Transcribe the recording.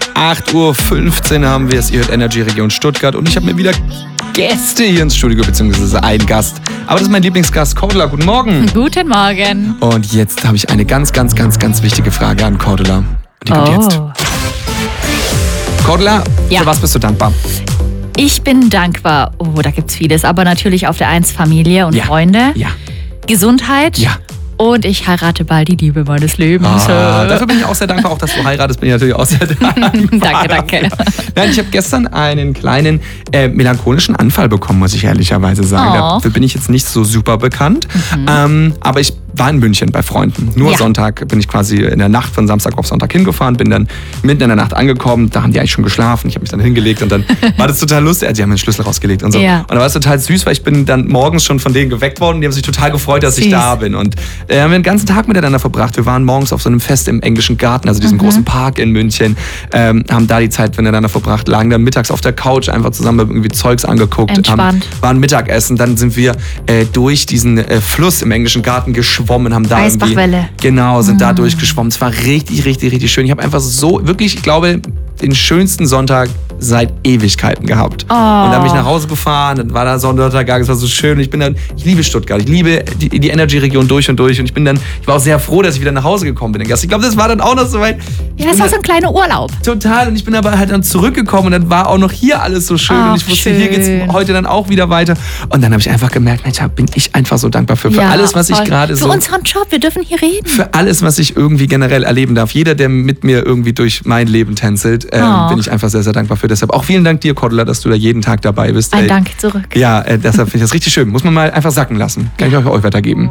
8:15 Uhr haben wir es. Ihr hört Energy Region Stuttgart und ich habe mir wieder Gäste hier ins Studio, beziehungsweise einen Gast. Aber das ist mein Lieblingsgast, Cordula. Guten Morgen. Guten Morgen. Und jetzt habe ich eine ganz wichtige Frage an Cordula. Und die kommt jetzt. Cordula, für was bist du dankbar? Ich bin dankbar. Oh, da gibt's vieles. Aber natürlich auf der Eins Familie und Freunde. Ja. Gesundheit. Ja. Und ich heirate bald die Liebe meines Lebens. Dafür bin ich auch sehr dankbar. Auch, dass du heiratest, bin ich natürlich auch sehr dankbar. Danke. Nein, ich habe gestern einen kleinen melancholischen Anfall bekommen, muss ich ehrlicherweise sagen. Dafür bin ich jetzt nicht so super bekannt. Aber ich war in München bei Freunden. Nur Sonntag bin ich quasi in der Nacht von Samstag auf Sonntag hingefahren, bin dann mitten in der Nacht angekommen. Da haben die eigentlich schon geschlafen. Ich habe mich dann hingelegt und dann war das total lustig. Die haben mir den Schlüssel rausgelegt und so. Ja. Und da war es total süß, weil ich bin dann morgens schon von denen geweckt worden und die haben sich total gefreut, dass ich da bin. Und haben wir den ganzen Tag miteinander verbracht. Wir waren morgens auf so einem Fest im englischen Garten, also diesem großen Park in München, haben da die Zeit miteinander verbracht, lagen dann mittags auf der Couch einfach zusammen, haben irgendwie Zeugs angeguckt, waren Mittagessen, dann sind wir durch diesen Fluss im englischen Garten geschwommen, haben da Eisbachwelle. Genau, sind da durchgeschwommen. Es war richtig schön. Ich habe einfach so, wirklich, ich glaube, den schönsten Sonntag seit Ewigkeiten gehabt. Und dann bin ich nach Hause gefahren, dann war da Sonntaggang, es war so schön. Und ich liebe Stuttgart, ich liebe die Energy-Region durch und durch. Und ich war auch sehr froh, dass ich wieder nach Hause gekommen bin. Ich glaube, das war dann auch noch so weit. Ja, das war so ein kleiner Urlaub. Total. Und ich bin aber halt dann zurückgekommen und dann war auch noch hier alles so schön. Und ich wusste, hier geht's heute dann auch wieder weiter. Und dann habe ich einfach gemerkt, Mensch, bin ich einfach so dankbar für alles, was ich gerade so... Für unseren Job, wir dürfen hier reden. Für alles, was ich irgendwie generell erleben darf. Jeder, der mit mir irgendwie durch mein Leben tänzelt, bin ich einfach sehr dankbar für. Deshalb auch vielen Dank dir, Cordula, dass du da jeden Tag dabei bist. Ein Dank zurück. Ja, deshalb finde ich das richtig schön. Muss man mal einfach sacken lassen. Kann ich euch weitergeben.